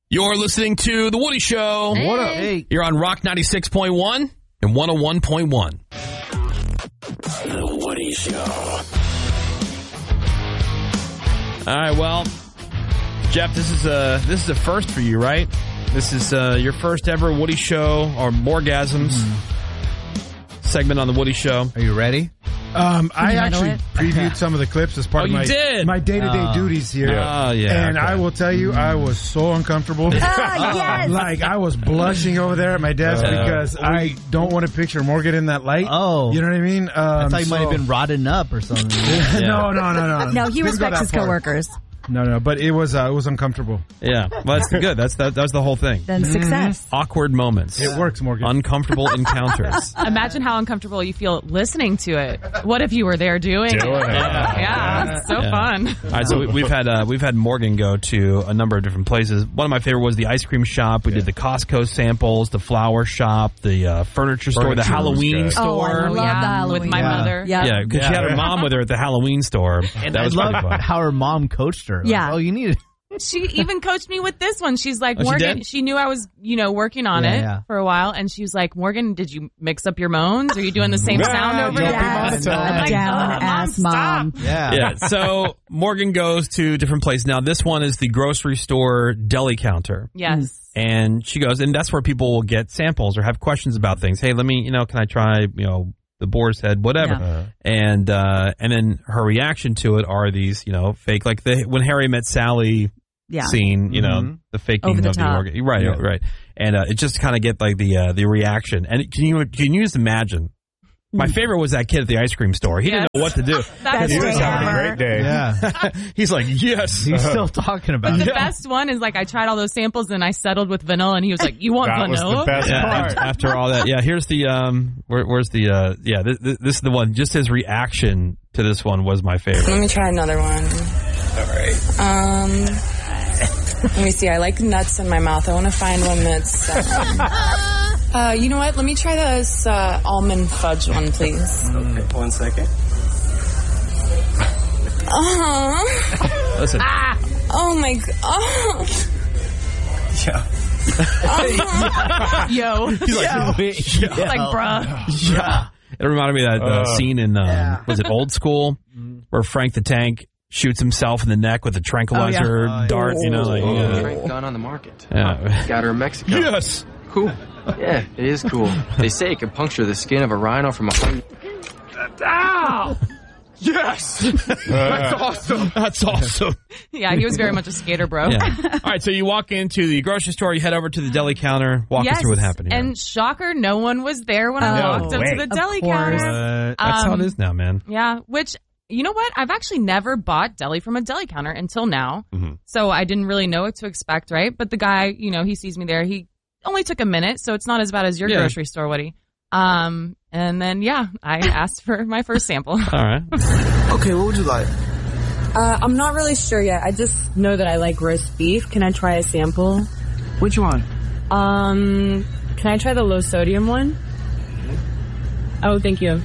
You're listening to The Woody Show. Hey. What up? Hey. You're on Rock 96.1 and 101.1. The Woody Show. All right, well, Jeff, this is a first for you, right? This is your first ever Woody Show or Morgasms segment on The Woody Show. Are you ready? I actually previewed some of the clips as part of my day-to-day duties here. Oh, yeah. And I will tell you, I was so uncomfortable. Yes. Like, I was blushing over there at my desk because I don't want to picture Morgan in that light. Oh. You know what I mean? I thought you might have been rotting up or something. No. No, he Didn't go respects that his far. coworkers. No, but it was uncomfortable. Yeah, well, that's good. That was the whole thing. Then success. Awkward moments. It works, Morgan. Uncomfortable encounters. Imagine how uncomfortable you feel listening to it. What if you were there doing it? Yeah, so fun. All right, so we've had Morgan go to a number of different places. One of my favorite was the ice cream shop. We did the Costco samples, the flower shop, the furniture store, the Halloween store. I love the Halloween. With my mother. Yeah, because she had her mom with her at the Halloween store. And That I was love pretty fun. how her mom coached her. Like, Yeah. oh, you need it. She even coached me with this one. She's like, Oh, she Morgan, did? she knew I was, working on Yeah, it yeah. for a while. And she was like, Morgan, did you mix up your moans? Are you doing the same sound over don't be there? monotone. I'm like, Down-ass mom. Yeah. Yeah, so Morgan goes to different places. Now, this one is the grocery store deli counter. Yes. And she goes, and that's where people will get samples or have questions about things. Hey, let me, can I try, the boar's head, whatever. And then her reaction to it are these, fake, like when Harry Met Sally scene, the faking Over the of top. the organ. Right. And it just kind of get like the reaction. And can you just imagine? My favorite was that kid at the ice cream store. He didn't know what to do. That's He great. was having a great day. Yeah. He's like, yes. He's still talking about The it. best one is like I tried all those samples and I settled with vanilla and he was like, you want That was vanilla? the best Yeah, part. after all that, here's the where's the this is the one. Just his reaction to this one was my favorite. Let me try another one. All right. Let me see. I like nuts in my mouth. I want to find one that's. You know what? Let me try this almond fudge one, please. Okay, 1 second. Listen, Oh my god. Yeah. Yo. he's like, It's like, bruh. yeah. It reminded me of that scene in was it Old School where Frank the Tank shoots himself in the neck with a tranquilizer dart. Frank gun on the market. Yeah. Got her in Mexico. Yes. Cool. Yeah, it is cool. They say it can puncture the skin of a rhino from 100. Ow! Yes! That's awesome. That's awesome. Yeah, he was very much a skater, bro. Yeah. All right, so you walk into the grocery store, you head over to the deli counter. Walk us through what happened here. And shocker, no one was there when I walked up to the deli counter. That's how it is now, man. Yeah, which, you know what? I've actually never bought deli from a deli counter until now. Mm-hmm. So I didn't really know what to expect, right? But the guy, he sees me there. He only took a minute, so it's not as bad as your grocery store, Woody. And then, I asked for my first sample. All right. Okay, what would you like? I'm not really sure yet. I just know that I like roast beef. Can I try a sample? Which one? Can I try the low sodium one? Oh, thank you.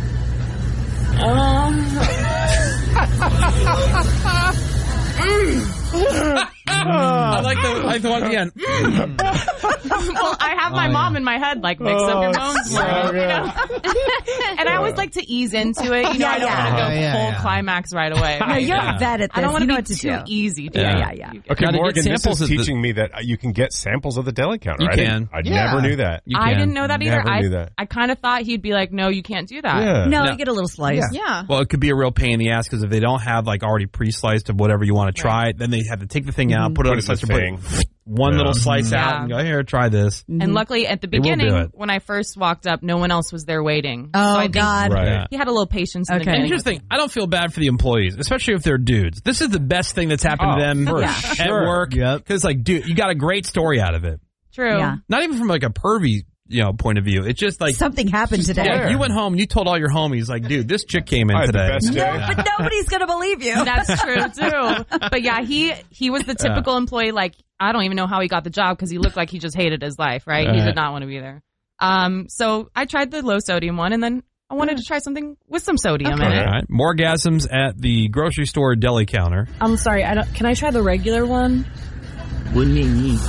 I like the one at the end. Well, I have my mom in my head, like, mix up your bones more, And I always like to ease into it. I don't want to go full climax right away. No, you're a vet at this. I don't want to know be what to too do. easy. Yeah. Okay, Now, to get Morgan, this samples is is teaching me that you can get samples of the deli counter. You can. I never knew that. You I can. didn't know that either. Never knew that. I kind of thought he'd be like, no, you can't do that. Yeah. No, No. you get a little slice. Yeah. Well, it could be a real pain in the ass because if they don't have like already pre-sliced of whatever you want to try, then they have to take the thing out, put it on a Put it in the slicer, put thing. one little slice Yeah. out, and go here, try this. And luckily, at the They will do beginning, it. when I first walked up, no one else was there waiting. Oh, so I think God. Right. he had a little patience in the Okay. beginning. Here's the thing. I don't feel bad for the employees, especially if they're dudes. This is the best thing that's happened to them for at sure. work. Yep. Because, like, dude, you got a great story out of it. True. Yeah. Not even from, like, a pervy, point of view. It's just, like, Something happened today. yeah, you went home and you told all your homies, like, dude, this chick came in I had the today. best day. No, but nobody's going to believe you. That's true too. But yeah, he was the typical employee. Like, I don't even know how he got the job because he looked like he just hated his life. Right? He did not want to be there. So I tried the low sodium one, and then I wanted to try something with some sodium in All it. right. Morgasms at the grocery store deli counter. I'm sorry. Can I try the regular one? What do you need?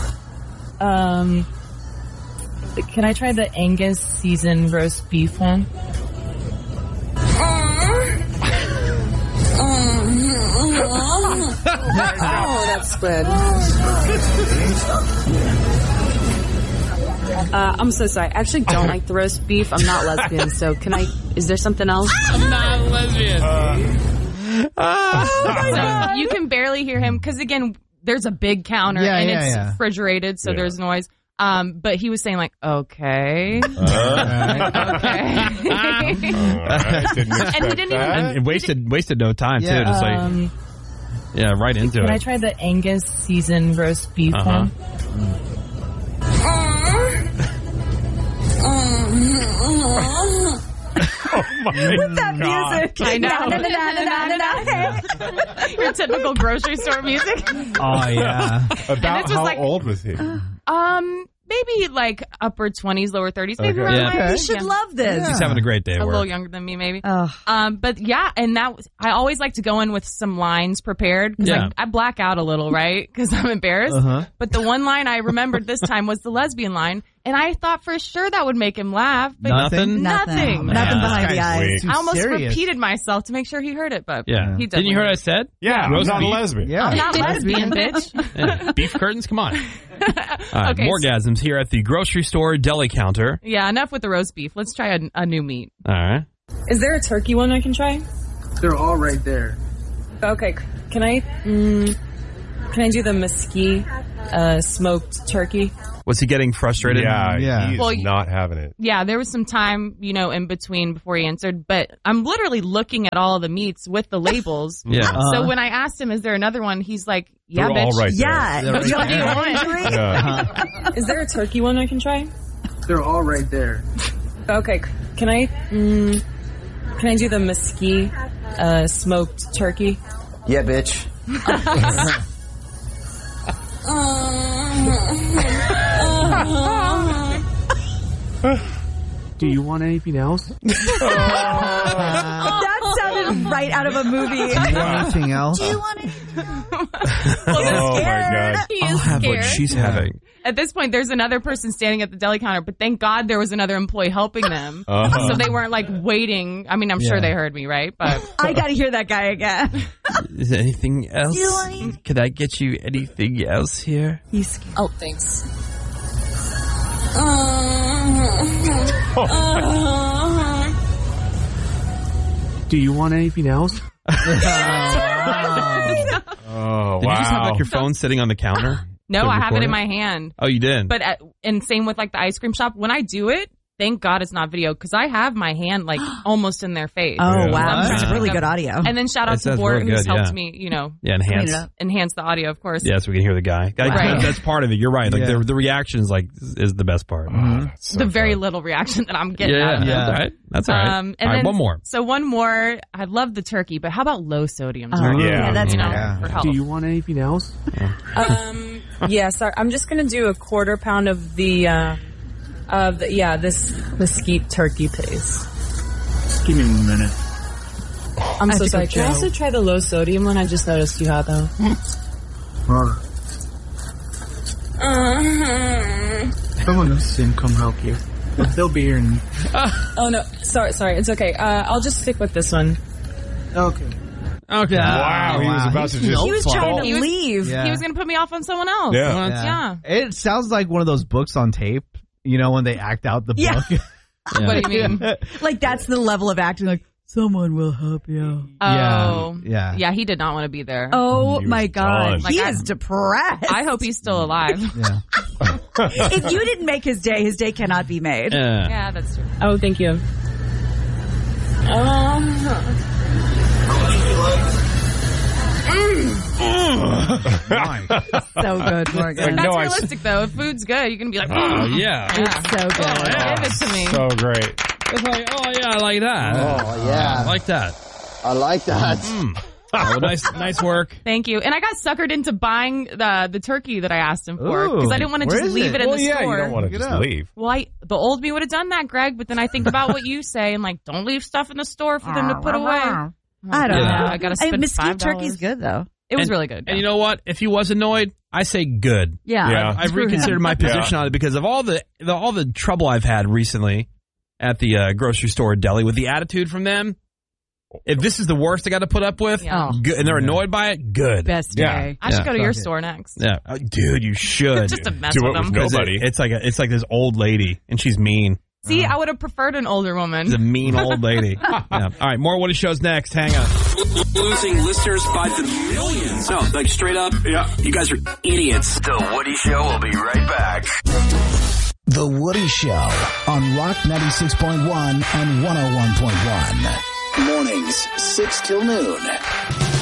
Can I try the Angus seasoned roast beef one? Oh, that's good. I'm so sorry. I actually don't like the roast beef. I'm not lesbian, so is there something else? I'm not lesbian. So you can barely hear him because, again, there's a big counter and it's refrigerated, so there's noise. But he was saying like, okay. Okay. And he didn't even wasted no time too. Just like, right into it. Can I try the Angus seasoned roast beef one? With that music. I know. Your typical grocery store music. Oh, yeah. About how old was he? Maybe like upper 20s, lower 30s. Maybe You should love this. He's having a great day at a work. little younger than me, maybe. But yeah, and I always like to go in with some lines prepared because I black out a little, right? Because I'm embarrassed. But the one line I remembered this time was the lesbian line, and I thought for sure that would make him laugh. But Nothing behind the eyes. I almost repeated myself to make sure he heard it, but he definitely didn't you hear what I said? Yeah, I'm Roast not a beef. lesbian. Yeah. I'm not lesbian, bitch. Beef curtains, come on. All right, Okay, Morgasms here at the grocery store deli counter. Yeah, enough with the roast beef. Let's try a new meat. All right. Is there a turkey one I can try? They're all right there. Okay, can I do the mesquite smoked turkey? Was he getting frustrated? Yeah. He's not having it. Yeah, there was some time, in between before he answered, but I'm literally looking at all the meats with the labels. So when I asked him, is there another one? He's like, yeah, They're bitch. all right Yeah. Which one do you want? Is there a turkey one I can try? They're all right there. Okay, can I do the mesquite smoked turkey? Yeah, bitch. Do you want anything else? That sounded right out of a movie. Anything else? Do you want it? Oh my God. He I'll is have scared. what she's having. At this point, there's another person standing at the deli counter, but thank God there was another employee helping them. So they weren't like waiting. I mean, I'm sure they heard me, right? But I got to hear that guy again. Is there anything else? Do you want Could I get you anything else here? He's scared. Oh, thanks. Do you want anything else? Oh, Did you just have like your phone sitting on the counter? no, to I have it record in my hand. Oh, you did? But and same with like the ice cream shop. When I do it, thank God it's not video because I have my hand like almost in their face. Oh, Yeah. wow. That's Wow. really good audio. And then shout out It to sounds Bort really who's good, helped yeah. me, enhance. enhance the audio, of course. Yeah, so we can hear the guy. Right. That's part of it. You're right. Like the reaction is is the best part. The very little reaction that I'm getting out of it. All right. That's all right. And all right, then, one more. So one more. I love the turkey, but how about low sodium Oh, turkey? yeah, that's You know, better. for health. Do you want anything else? Yeah, sorry. I'm just gonna do a quarter pound of this mesquite turkey, please. Give me a minute. I'm so sorry. Can I also try the low sodium one? I just noticed you had though. Someone else can come help you. They'll be here. Oh no, sorry. It's okay. I'll just stick with this one. Okay. Okay. Wow, he was about to just... He was trying to He was- leave. Yeah. He was going to put me off on someone else. Yeah. It sounds like one of those books on tape, when they act out the Yeah. book. What do you mean? Like, that's the level of acting. Like, someone will help you. Oh. Yeah. Yeah, he did not want to be there. Oh, He my was God. done. He Like, is depressed. I hope he's still alive. Yeah. If you didn't make his day cannot be made. Yeah, that's true. Oh, thank you. So good, Morgan. That's No, realistic, though. If food's good, you can be like, Oh, yeah. It's so good. give it to me. So great. It's like, oh, yeah, I like that. Oh, yeah. I like that. I like that. Oh, nice work. Thank you. And I got suckered into buying the turkey that I asked him for because Ooh, I didn't want to where just is leave it in Well, the yeah, store. you don't want to Look it just up. leave. Well, the old me would have done that, Greg, but then I think about what you say and don't leave stuff in the store for them to put away. I don't Yeah. know. I gotta spend Mesquite $5. turkey's good, though. It was really good. And you know what? If he was annoyed, I say good. Yeah. I've reconsidered my position on it because of all the trouble I've had recently at the grocery store deli with the attitude from them. If this is the worst I got to put up with, good, and they're annoyed by it, good. Best day. I should go to your store next. Yeah, dude, you should. Just to mess with them. Nobody. It's like this old lady, and she's mean. See, I would have preferred an older woman. She's a mean old lady. Yeah. All right, more Woody Shows next. Hang on. Losing listeners by the millions. No, like straight up, you guys are idiots. The Woody Show will be right back. The Woody Show on Rock 96.1 and 101.1. Mornings, 6 till noon.